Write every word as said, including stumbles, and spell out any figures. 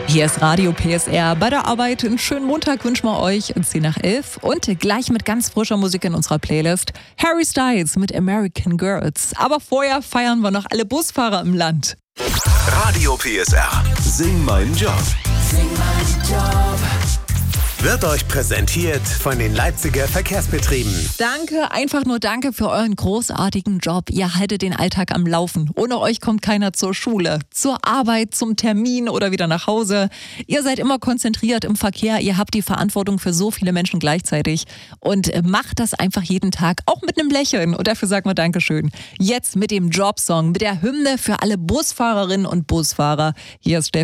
Hier ist Radio P S R. Bei der Arbeit einen schönen Montag wünschen wir euch. zehn nach elf und gleich mit ganz frischer Musik in unserer Playlist. Harry Styles mit American Girls. Aber vorher feiern wir noch alle Busfahrer im Land. Radio P S R. Sing meinen Job. Sing meinen Job. Wird euch präsentiert von den Leipziger Verkehrsbetrieben. Danke, einfach nur danke für euren großartigen Job. Ihr haltet den Alltag am Laufen. Ohne euch kommt keiner zur Schule, zur Arbeit, zum Termin oder wieder nach Hause. Ihr seid immer konzentriert im Verkehr. Ihr habt die Verantwortung für so viele Menschen gleichzeitig. Und macht das einfach jeden Tag, auch mit einem Lächeln. Und dafür sagen wir Dankeschön. Jetzt mit dem Jobsong, mit der Hymne für alle Busfahrerinnen und Busfahrer. Hier ist Stefan.